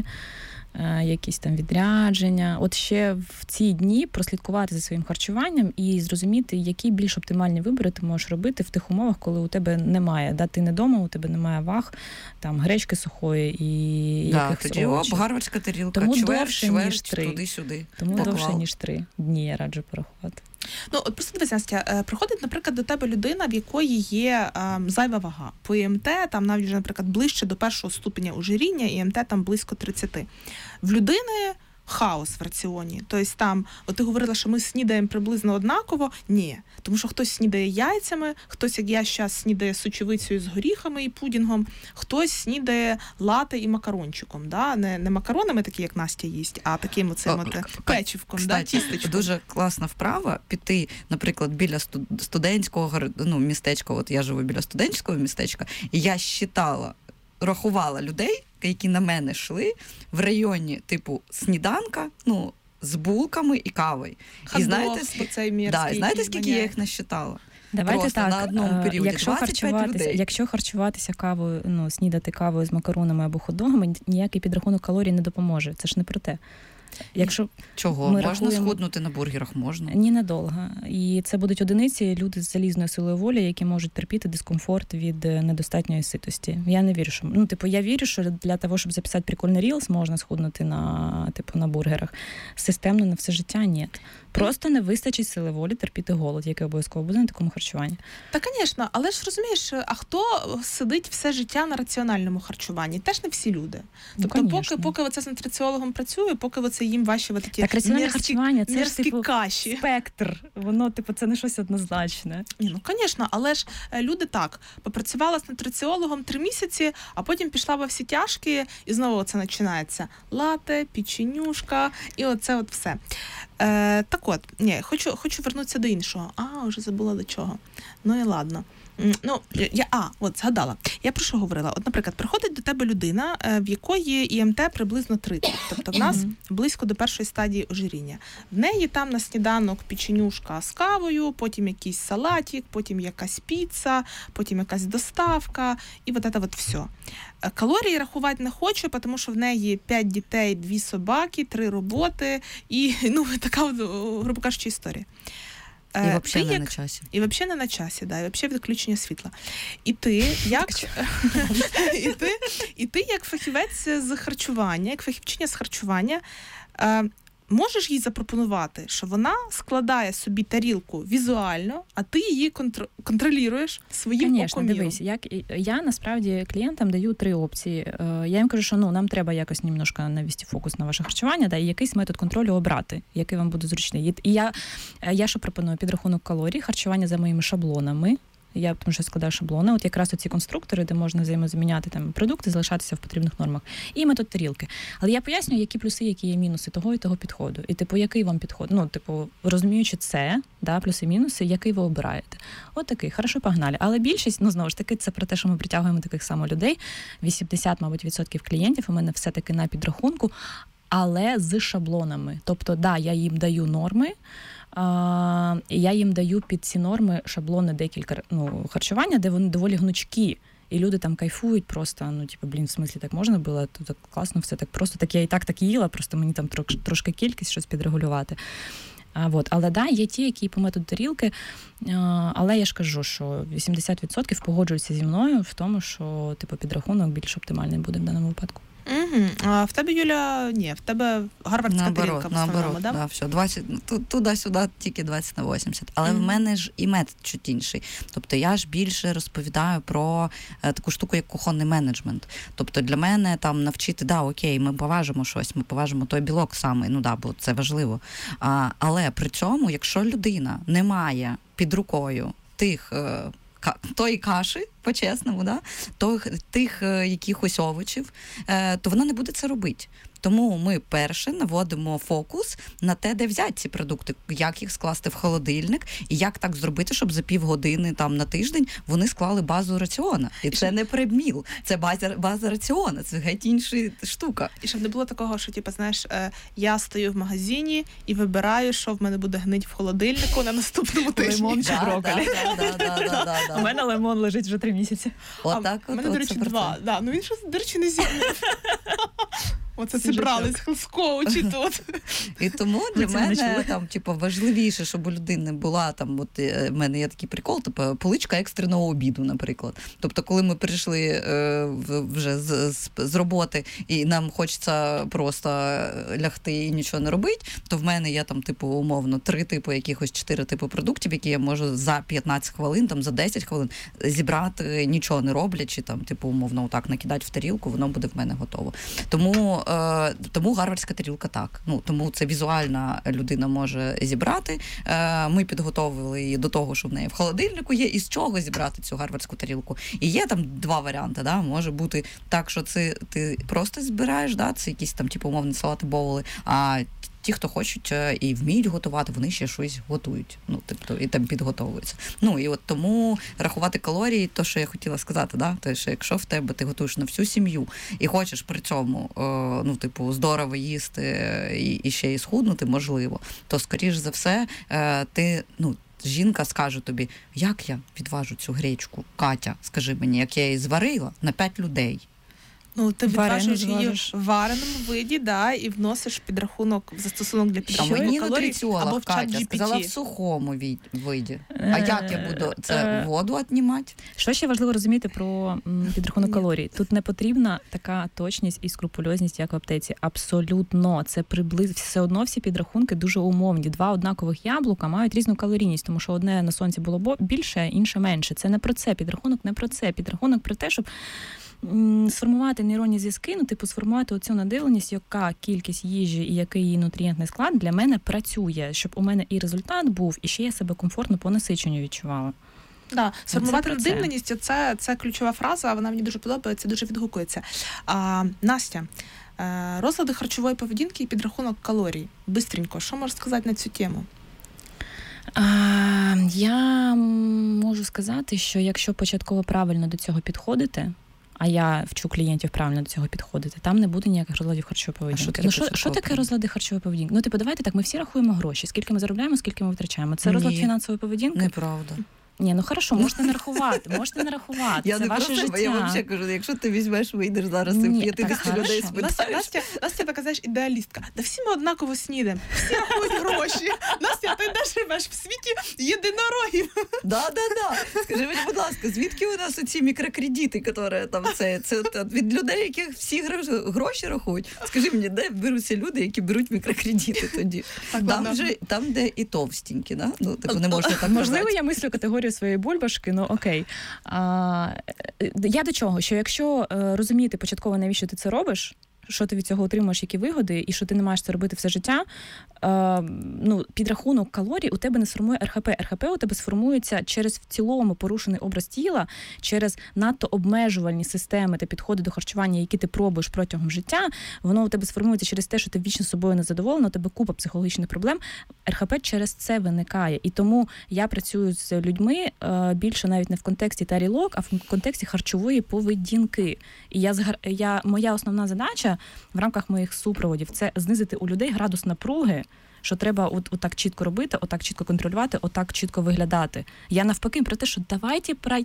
е, якісь там відрядження. От ще в ці дні прослідкувати за своїм харчуванням і зрозуміти, які більш оптимальні вибори ти можеш робити в тих умовах, коли у тебе немає, да, ти не вдома, у тебе немає ваг, там, гречки сухої і Да, якихось тоді овочів. оп, гарвардська тарілка, Тому чверть, довше, чверть, ніж три. туди-сюди. Тому Поклав. довше, ніж три дні я раджу порахувати. Ну, от просто дивись, Настя, е, приходить, наприклад, до тебе людина, в якої є е, зайва вага. По ІМТ, там навіть вже, наприклад, ближче до першого ступеня ожиріння, ІМТ там близько тридцять. В людини хаос в раціоні. Тобто там, от ти говорила, що ми снідаємо приблизно однаково. Ні. Тому що хтось снідає яйцями, хтось, як я зараз, снідає сочевицею з горіхами і пудінгом, хтось снідає лате і макарончиком. Да? Не, не макаронами, такі, як Настя їсть, а таким оцим от, печивком, да? Тістечком. Дуже класна вправа піти, наприклад, біля студентського, ну, містечка, от я живу біля студентського містечка, і я считала, рахувала людей, які на мене йшли в районі, типу, сніданка, ну, з булками і кавою. Хот-дог, і знаєте, оцей мірський, да, і знаєте, який скільки воняє? я їх насчитала? Давайте Просто так, на одному періоді якщо двадцять п'ять харчуватися, людей. якщо харчуватися кавою, ну, снідати кавою з макаронами або хот-догами, ніякий підрахунок калорій не допоможе. Це ж не про те. Якщо Чого? ми Можна рахуємо... схуднути на бургерах? Можна. Ні, недовго. І це будуть одиниці, люди з залізною силою волі, які можуть терпіти дискомфорт від недостатньої ситості. Я не вірю, що... Ну, типу, я вірю, що для того, щоб записати прикольний рілс, можна схуднути на, типу, на бургерах. Системно на все життя – ні. Просто не вистачить сили волі терпіти голод, який обов'язково буде на такому харчуванні. Та, звісно, але ж розумієш, а хто сидить все життя на раціональному харчуванні? Теж не всі люди. Тобто, ну, поки, поки оце з нутриціологом працює, поки оце їм ваші от такі так, раціональне мерзкі, харчування – це ж, мерзкі типу, каші. спектр. Воно, типу, це не щось однозначне. Ні, ну, звісно, але ж е, люди так, попрацювала з нутриціологом три місяці, а потім пішла во всі тяжкі, і знову це починається. Лате, печенюшка, і оце от все. Е, так от, ні, хочу, хочу вернутися до іншого. А, вже забула до чого. Ну і ладно. Ну, я, а, от, згадала. Я про що говорила? От, наприклад, приходить до тебе людина, в якої ІМТ приблизно тридцять. Тобто в нас близько до першої стадії ожиріння. В неї там на сніданок печенюшка з кавою, потім якийсь салатик, потім якась піца, потім якась доставка, і от це от все. Калорії рахувати не хочу, тому що в неї п'ять дітей, дві собаки, три роботи і, ну, така, от, грубо кажучи, історія. І взагалі не як... на часі. І взагалі не на часі, да, і взагалі відключення світла. І ти, як... і, ти, і ти, як фахівець з харчування, як фахівчиня з харчування, е, можеш їй запропонувати, що вона складає собі тарілку візуально, а ти її контр... контролюєш своїм Конечно, оком. дивись, як я насправді клієнтам даю три опції. Я їм кажу, що ну нам треба якось немножко навести фокус на ваше харчування, да, і якийсь метод контролю обрати, який вам буде зручний. І я, я що пропоную? Підрахунок калорій, харчування за моїми шаблонами. Я тому що складаю шаблони, от якраз оці конструктори, де можна взаємозаміняти там продукти, залишатися в потрібних нормах. І метод тарілки. Але я пояснюю, які плюси, які є мінуси того і того підходу. І типу, який вам підход? Ну, типу, розуміючи це, да, плюси-мінуси, який ви обираєте. От такий, хорошо, погнали. Але більшість, ну, знову ж таки, це про те, що ми притягуємо таких само людей. вісімдесят, мабуть, відсотків клієнтів у мене все-таки на підрахунку, але з шаблонами. Тобто, да, я їм даю норми, Uh, я їм даю під ці норми шаблони декілька ну, харчування, де вони доволі гнучкі. І люди там кайфують просто, ну, типу, блін, в смислі так можна було, то так класно, все так просто, так я і так так їла, просто мені там трош, трошки кількість щось підрегулювати. А, вот. Але да, є ті, які по методу тарілки, а, але я ж кажу, що вісімдесят відсотків погоджуються зі мною в тому, що типу, підрахунок більш оптимальний буде в даному випадку. Угу. А в тебе, Юля, ні, в тебе гарвардська тарілка в основному, наоборот, да? Да, все, двадцять, туди-сюди тільки двадцять на вісімдесят. Але mm-hmm. в мене ж і метод чуть інший. Тобто я ж більше розповідаю про е, таку штуку, як кухонний менеджмент. Тобто для мене там навчити, да, окей, ми поважимо щось, ми поважимо той білок саме, ну да, бо це важливо. А, але при цьому, якщо людина не має під рукою тих... Е, тої каші, по-чесному, да? то тих якихось овочів, то вона не буде це робити. Тому ми перше наводимо фокус на те, де взяти ці продукти, як їх скласти в холодильник, і як так зробити, щоб за півгодини там на тиждень вони склали базу раціона. І це не предміл, це база, база раціона, це геть інша штука. І щоб не було такого, що, типу, знаєш, я стою в магазині і вибираю, що в мене буде гнить в холодильнику на наступному тижні. Лимон чи Да, брокколі. да, да, да, да, да, да. У мене лимон лежить вже три місяці. Отак У от, мене, от до речі, це про два. це. Да, ну він щось, до речі, не зігнув. Оце Свіжачок. зібрались з коучі тут. І тому для це не мене чули. там, типу, важливіше, щоб у людини була там, от е, в мене є такий прикол, типу, поличка екстреного обіду, наприклад. Тобто, коли ми прийшли е, в- вже з, з, з роботи, і нам хочеться просто лягти і нічого не робити, то в мене є там, типу, умовно, три типи якихось, чотири типи продуктів, які я можу за п'ятнадцять хвилин, там за десять хвилин зібрати, нічого не роблячи, там, типу, умовно, отак накидати в тарілку, воно буде в мене готово. Тому Е, тому гарвардська тарілка так. Ну, тому це візуальна людина може зібрати. Е, ми підготовили її до того, що в неї в холодильнику є, із чого зібрати цю гарвардську тарілку. І є там два варіанти. Да? Може бути так, що це ти просто збираєш, да? Це якісь там, типу, умовні салати, боули, а ті, хто хочуть і вміють готувати, вони ще щось готують. Ну, тобто, і там підготовуються. Ну, і от тому рахувати калорії, то, що я хотіла сказати, да? То, що якщо в тебе ти готуєш на всю сім'ю і хочеш при цьому, е, ну, типу, здорово їсти і, і ще й схуднути, можливо, то, скоріш за все, е, ти, ну, жінка скаже тобі, як я відважу цю гречку, Катя, скажи мені, як я її зварила на п'ять людей. Ну, ти Варену відважуєш її зважиш. в вареному виді, да, і вносиш підрахунок, застосунок для Та підрахунку мені калорій, або нутриціолог, в чат Катя, сказала в джі пі ті. сухому від- виді. А як я буду це Е, воду віднімати? Що ще важливо розуміти про м, підрахунок Ні. калорій? Тут не потрібна така точність і скрупульозність, як в аптеці. Абсолютно. Це приблизно все одно всі підрахунки дуже умовні. Два однакових яблука мають різну калорійність, тому що одне на сонці було бо- більше, а інше менше. Це не про це. Підрахунок не про це. Підрахунок про те, щоб м, сформувати нейронні зв'язки, ну, типу, сформувати оцю надивленість, яка кількість їжі і який її нутрієнтний склад для мене працює, щоб у мене і результат був, і ще я себе комфортно по насиченню відчувала. Да, сформувати про це. надивленість це, це ключова фраза, вона мені дуже подобається, дуже відгукується. А, Настя, е, розлади харчової поведінки і підрахунок калорій. Бистренько, що можеш сказати на цю тему? А, я можу сказати, що якщо початково правильно до цього підходити, а я вчу клієнтів правильно до цього підходити, там не буде ніяких розладів харчової поведінки. таке Ну, що, початково що таке правильно? розлади харчової поведінки? Ну, типу, давайте так, ми всі рахуємо гроші. Скільки ми заробляємо, скільки ми витрачаємо. Це розлад Ні. фінансової поведінки? Неправда. Ні, ну хорошо, можете не рахувати, можете не рахувати. Я Це не ваше про себе, життя. я взагалі кажу, якщо ти візьмеш, вийдеш зараз і Ні, п'ятдесят так, людей хорошо. Настя, спитаєш. Настя, Настя така, знаєш, ідеалістка. Да всі ми однаково снідаємо, всі рахують гроші. Настя, ти де живеш в світі єдинорогів? Да, да, да. Скажи мені, будь ласка, звідки у нас оці мікрокредити, які там це, це от від людей, яких всі гроші, гроші рахують? Скажи мені, де беруться люди, які беруть мікрокредити тоді? Так, Там ладно. же, там, де і товстенькі, да? Ну, типу, не можна так Можливо, казати. я мислю категорію своєї бульбашки, ну окей. А, е, я до чого? Що якщо е, розуміти початково, навіщо ти це робиш, що ти від цього отримуєш, які вигоди, і що ти не маєш це робити все життя, е, ну, підрахунок калорій у тебе не сформує ер ха пе. ер ха пе у тебе сформується через в цілому порушений образ тіла, через надто обмежувальні системи та підходи до харчування, які ти пробуєш протягом життя, воно у тебе сформується через те, що ти вічно собою не задоволена, у тебе купа психологічних проблем. ер ха пе через це виникає. І тому я працюю з людьми е, більше навіть не в контексті тарілок, а в контексті харчової поведінки. І я, згар- я, моя основна задача в рамках моїх супроводів це знизити у людей градус напруги, що треба от, отак чітко робити, отак чітко контролювати, отак чітко виглядати. Я навпаки про те, що давайте про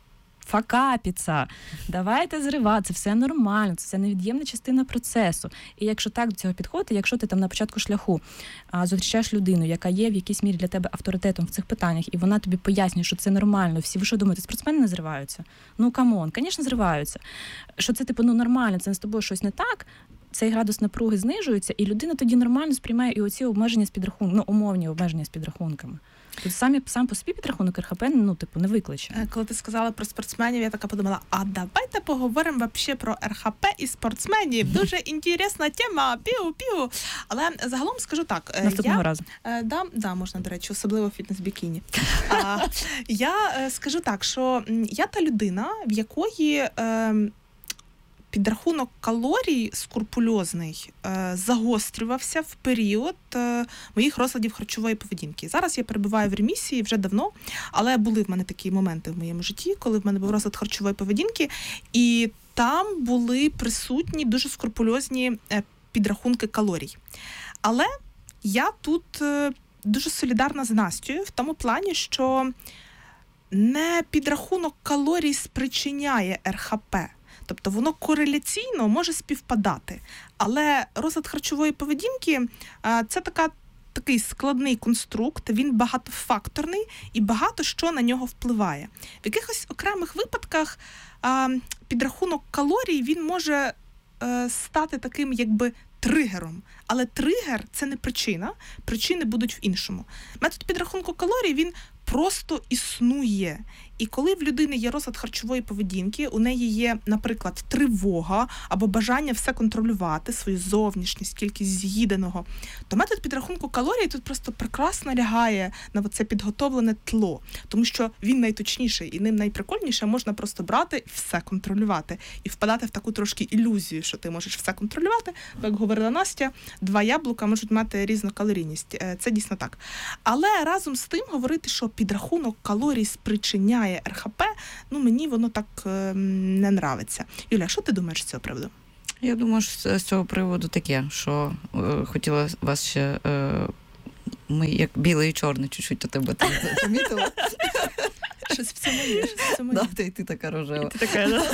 факапіться, давайте зривати, це все нормально, це все невід'ємна частина процесу. І якщо так до цього підходити, якщо ти там на початку шляху а, зустрічаєш людину, яка є в якійсь мірі для тебе авторитетом в цих питаннях, і вона тобі пояснює, що це нормально, всі ви що думаєте, спортсмени не зриваються? Ну, камон, звісно, зриваються. Що це, типу, ну нормально, це не з тобою щось не так, цей градус напруги знижується, і людина тоді нормально сприймає і оці обмеження з підрахунками, ну, умовні обмеження з підрахунками. Тут самі, сам по собі підрахунок РХП, ну, типу, не викличе. Коли ти сказала про спортсменів, я така подумала, а давайте поговоримо вообще про РХП і спортсменів. Дуже інтересна тема, піу-піу. Але загалом скажу так. Наступного я, разу. Да, да, можна, до речі, особливо фітнес-бікіні. А, я скажу так, що я та людина, в якої е, підрахунок калорій скрупульозний е, загострювався в період е, моїх розладів харчової поведінки. Зараз я перебуваю в ремісії вже давно, але були в мене такі моменти в моєму житті, коли в мене був розлад харчової поведінки, і там були присутні дуже скрупульозні е, підрахунки калорій. Але я тут е, дуже солідарна з Настею в тому плані, що не підрахунок калорій спричиняє РХП. Тобто воно кореляційно може співпадати. Але розлад харчової поведінки – це така, такий складний конструкт, він багатофакторний і багато що на нього впливає. В якихось окремих випадках підрахунок калорій він може стати таким якби тригером. Але тригер – це не причина, причини будуть в іншому. Метод підрахунку калорій, він просто існує. І коли в людини є розлад харчової поведінки, у неї є, наприклад, тривога або бажання все контролювати, свою зовнішність, кількість з'їденого, то метод підрахунку калорій тут просто прекрасно лягає на це підготовлене тло. Тому що він найточніший і ним найприкольніше можна просто брати і все контролювати. І впадати в таку трошки ілюзію, що ти можеш все контролювати. Бо, як говорила Настя, два яблука можуть мати різну калорійність. Це дійсно так. Але разом з тим говорити, що підрахунок калорій спричиняє РХП, ну мені воно так е, не нравиться. Юля, що ти думаєш з цього приводу? Я думаю, що з цього приводу таке, що е, хотіла вас ще... Е, ми як білий і чорний чуть-чуть у тебе там помітила. Щось в цьому є, щось в цьому є. Да, ти, ти така рожева. Ти така, да?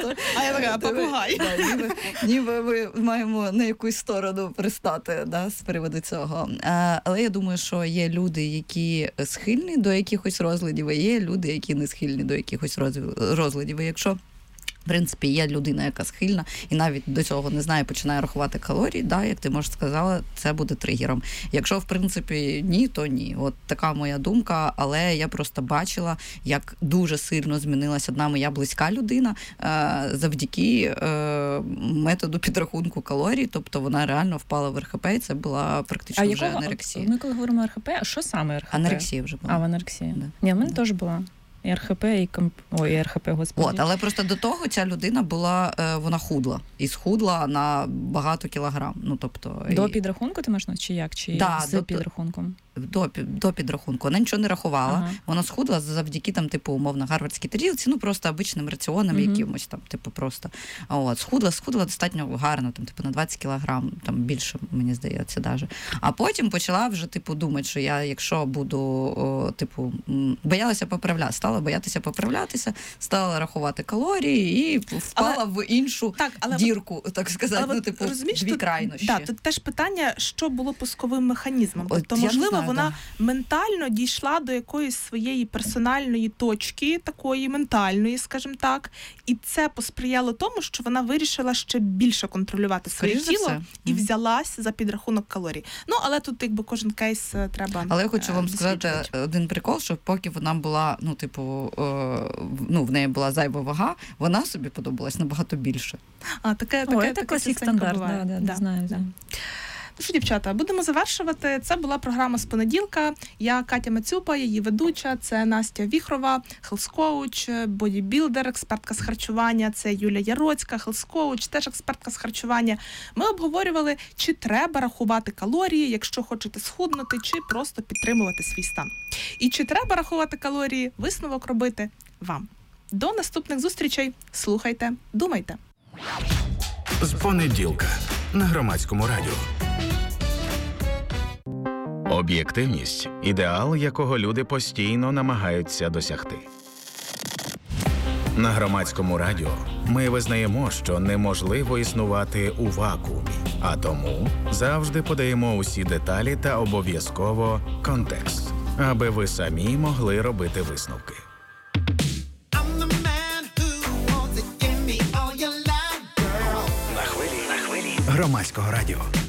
А я така, попугай. Да, ніби, ніби ми маємо на якусь сторону пристати, да, з приводу цього. А, але я думаю, що є люди, які схильні до якихось розладів, а є люди, які не схильні до якихось розладів. І якщо в принципі, є людина, яка схильна, і навіть до цього не знає, починає рахувати калорії, да, як ти, може, сказала, це буде тригером. Якщо, в принципі, ні, то ні. От така моя думка, але я просто бачила, як дуже сильно змінилась одна моя близька людина е- завдяки е- методу підрахунку калорій, тобто вона реально впала в РХП, і це була практично а вже якого, анорексія. Ми коли говоримо РХП, а що саме РХП? Анорексія вже була. А, в анорексії. Да. Ні, в мене теж була. І РХП, і комп... Ой, і РХП, господи. От, але просто до того ця людина була, вона худла. І схудла на багато кілограм. Ну, тобто, до і... підрахунку ти маєш на чи як? Чи да, з до... підрахунком? До, до підрахунку. Вона нічого не рахувала. Ага. Вона схудла завдяки, там, типу, умовно, гарвардській тарілці, ну, просто обичним раціоном угу. якимось, там, типу, просто. От, схудла, схудла достатньо гарно, там, типу, на двадцять кілограм, там, більше, мені здається, даже. А потім почала вже, типу, думати, що я, якщо буду, о, типу, боялася поправлятися, стала боятися поправлятися, стала рахувати калорії і впала але, в іншу так, але, дірку, так сказати, але, ну, типу, розумієш, дві тут, крайнощі. Так, тут теж питання, що було пусковим механізмом. Тобто, можливо, знаю, вона да. ментально дійшла до якоїсь своєї персональної точки, такої ментальної, скажімо так, і це посприяло тому, що вона вирішила ще більше контролювати своє Скоріше тіло все. і взялась за підрахунок калорій. Ну, але тут якби кожен кейс треба. Але я хочу вам сказати один прикол, що поки вона була, ну, типу, ну, в неї була зайва вага, вона собі подобалась набагато більше. А, таке, О, таке, це класик стандарт, да, да, да, знаю, да. Ну що, дівчата, будемо завершувати. Це була програма з понеділка. Я Катя Мацюпа, її ведуча, це Настя Віхрова, хелс-коуч, бодібілдер, експертка з харчування, це Юля Яроцька, хелс-коуч, теж експертка з харчування. Ми обговорювали, чи треба рахувати калорії, якщо хочете схуднути, чи просто підтримувати свій стан. І чи треба рахувати калорії, висновок робити вам. До наступних зустрічей. Слухайте, думайте. З понеділка на Громадському радіо. Об'єктивність – ідеал, якого люди постійно намагаються досягти. На Громадському радіо ми визнаємо, що неможливо існувати у вакуумі, а тому завжди подаємо усі деталі та обов'язково контекст, аби ви самі могли робити висновки. На хвилі, на хвилі Громадського радіо.